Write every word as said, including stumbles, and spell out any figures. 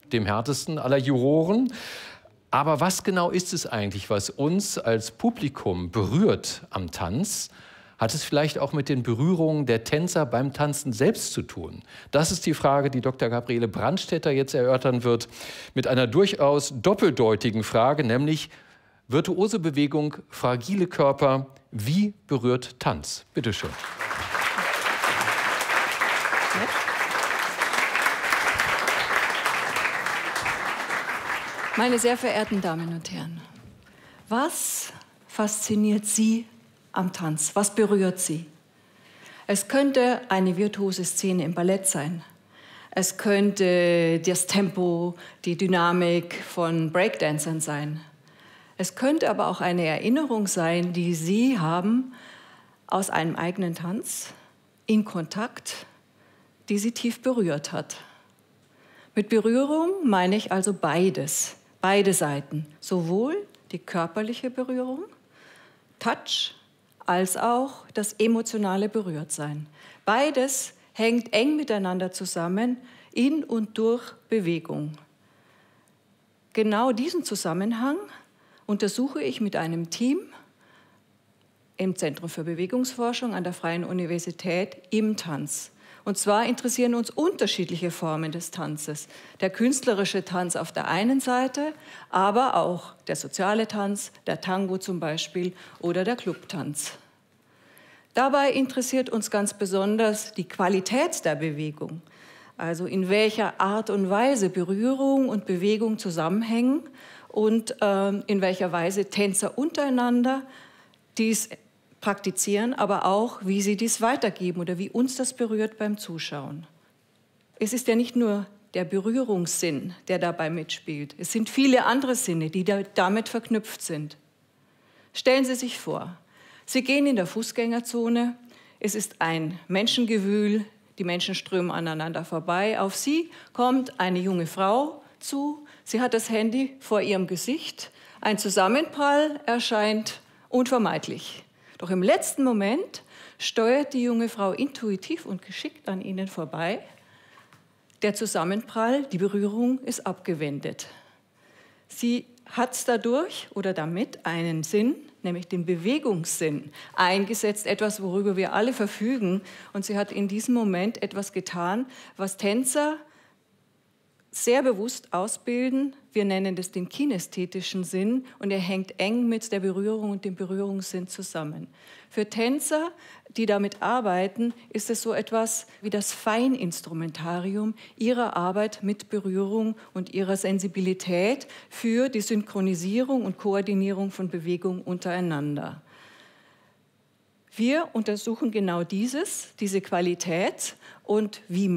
dem härtesten aller Juroren. Aber was genau ist es eigentlich, was uns als Publikum berührt am Tanz? Hat es vielleicht auch mit den Berührungen der Tänzer beim Tanzen selbst zu tun? Das ist die Frage, die Doktor Gabriele Brandstätter jetzt erörtern wird, mit einer durchaus doppeldeutigen Frage, nämlich virtuose Bewegung, fragile Körper, wie berührt Tanz? Bitte schön. Meine sehr verehrten Damen und Herren, was fasziniert Sie am Tanz? Was berührt Sie? Es könnte eine virtuose Szene im Ballett sein. Es könnte das Tempo, die Dynamik von Breakdancern sein. Es könnte aber auch eine Erinnerung sein, die Sie haben aus einem eigenen Tanz in Kontakt, die Sie tief berührt hat. Mit Berührung meine ich also beides, beide Seiten, sowohl die körperliche Berührung, Touch, als auch das emotionale Berührtsein. Beides hängt eng miteinander zusammen in und durch Bewegung. Genau diesen Zusammenhang untersuche ich mit einem Team im Zentrum für Bewegungsforschung an der Freien Universität im Tanz. Und zwar interessieren uns unterschiedliche Formen des Tanzes. Der künstlerische Tanz auf der einen Seite, aber auch der soziale Tanz, der Tango zum Beispiel oder der Clubtanz. Dabei interessiert uns ganz besonders die Qualität der Bewegung, also in welcher Art und Weise Berührung und Bewegung zusammenhängen und äh, in welcher Weise Tänzer untereinander dies praktizieren, aber auch, wie sie dies weitergeben oder wie uns das berührt beim Zuschauen. Es ist ja nicht nur der Berührungssinn, der dabei mitspielt. Es sind viele andere Sinne, die da damit verknüpft sind. Stellen Sie sich vor, Sie gehen in der Fußgängerzone, es ist ein Menschengewühl, die Menschen strömen aneinander vorbei. Auf Sie kommt eine junge Frau zu, sie hat das Handy vor ihrem Gesicht, ein Zusammenprall erscheint unvermeidlich. Doch im letzten Moment steuert die junge Frau intuitiv und geschickt an ihnen vorbei. Der Zusammenprall, die Berührung ist abgewendet. Sie hat dadurch oder damit einen Sinn, nämlich den Bewegungssinn, eingesetzt, etwas, worüber wir alle verfügen. Und sie hat in diesem Moment etwas getan, was Tänzer sehr bewusst ausbilden. Wir nennen das den kinästhetischen Sinn und er hängt eng mit der Berührung und dem Berührungssinn zusammen. Für Tänzer, die damit arbeiten, ist es so etwas wie das Feininstrumentarium ihrer Arbeit mit Berührung und ihrer Sensibilität für die Synchronisierung und Koordinierung von Bewegung untereinander. Wir untersuchen genau dieses, diese Qualität und wie